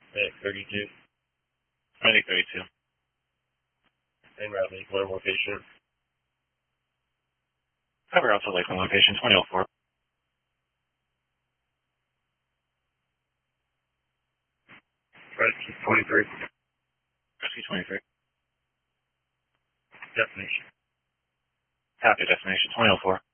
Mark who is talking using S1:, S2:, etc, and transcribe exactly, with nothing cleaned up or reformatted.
S1: Medic thirty-two.
S2: Medic thirty-two.
S1: En route Lakeland location.
S2: Cover out to Lakeland location twenty oh four.
S1: Rescue twenty-three.
S2: Rescue twenty-three.
S1: Destination.
S2: Copy, destination twenty oh four.